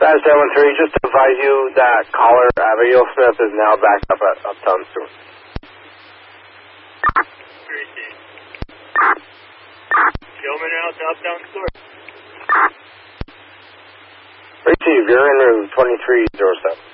Dispatch 713, just to advise you that caller Abigail Smith is now back up at Uptown Store. Gentlemen out to Uptown Store. Receive, you're in room 2307.